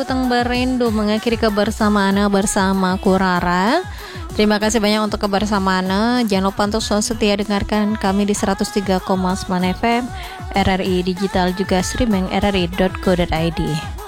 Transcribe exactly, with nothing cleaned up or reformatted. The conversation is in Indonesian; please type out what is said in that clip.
Kutang Berindu mengakhiri kebersamaan bersama Kurara. Terima kasih banyak untuk kebersamaan. Jangan lupa untuk selalu setia dengarkan kami di seratus tiga koma sembilan F M R R I Digital, juga streaming r r i dot co dot i d.